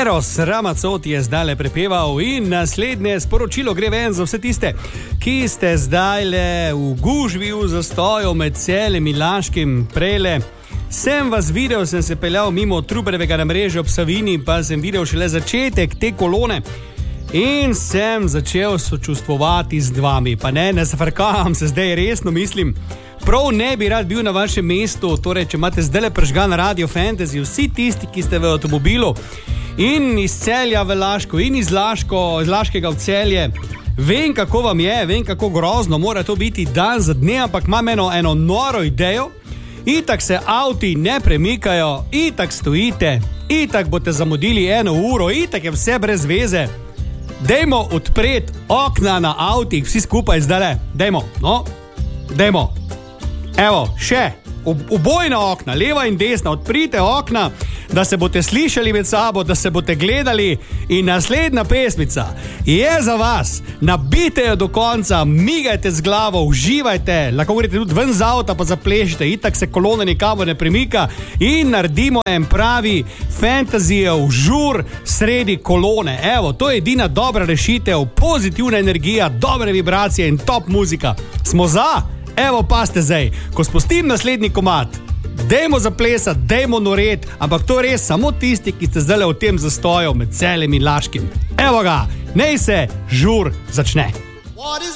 Eros Ramazzotti je zdajle prepeval in naslednje sporočilo gre ven za vse tiste, ki ste zdajle v gužvi v zastoju med Celjem in Laškim. Prejle sem vas videl, sem se peljal mimo Trubarjevega namrežja ob Savinji, pa sem videl šele začetek te kolone in sem začel sočustvovati z vami. Pa ne zafrkam se zdaj, resno mislim. Prav ne bi rad bil na vašem mestu, torej če imate zdajle prižgan Radio Fantasy, vsi tisti, ki ste v avtomobilu in iz Celja v Laško in iz Laškega v Celje, vem kako vam je, vem kako grozno mora to biti dan za dne, ampak imam eno noro idejo. Itak se avti ne premikajo, itak stojite, itak boste zamudili 1 uro, itak je vse brez veze. Dajmo odpreti okna na avtih, vsi skupaj zdajle, dajmo. Evo, še, obojna okna, leva in desna, odprite okna, da se boste slišali med sabo, da se boste gledali in naslednja pesmica je za vas. Nabite jo do konca, migajte z glavo, uživajte, lahko greste tudi ven z avta pa zaplešite, itak se kolona nikamor ne premika in naredimo en pravi fantazijev žur sredi kolone. Evo, to je edina dobra rešitev, pozitivna energija, dobre vibracije in top muzika. Smo za? Evo pa ste zdaj, ko spustim naslednji komad, dajmo zaplesati, dajmo noreti, ampak to res samo tisti, ki ste zdaj v tem zastoju med Celjem in Laškim. Evo ga, naj se žur začne.